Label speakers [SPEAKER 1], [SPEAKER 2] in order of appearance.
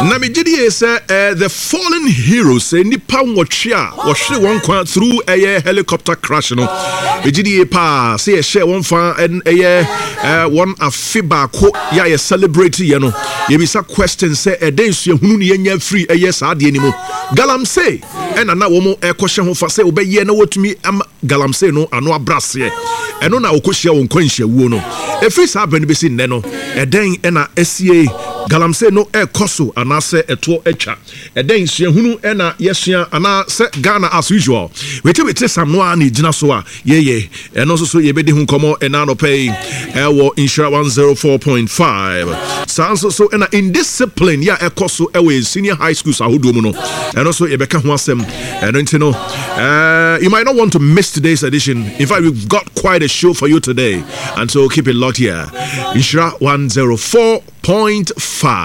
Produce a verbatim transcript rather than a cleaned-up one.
[SPEAKER 1] Na me gidi say the fallen heroes say nipa nwotwe a wo hwe won kwa through a helicopter crash no. Me gidi pa say e share won fa en eh one afiba ko ya ye celebrate ye no. Ye bisa question say e den su ehunu ne nya free eh saa de ni mo. Galamsey ena na wo mo e ko hwe ho fa say obeye na wotumi am Galamsey no ano abrase. Eno na okohia won kwanhia wuo no. Efri saa bani besi nne no. E den ena esie Galamsey no e koso anase eto etwa eden suahunu e na yesua anase Ghana as usual wete wete samno ani gina so a ye ye eno so so ye bedi hu komo e na no pay e wo insure one oh four point five sanso so ena indiscipline ya e koso e we senior high schools ahodo mu no eno so ye beka ho asem eno ntino uh you might not want to miss today's edition. In fact, we've got quite a show for you today, and so keep it locked here. Insure one oh four point five.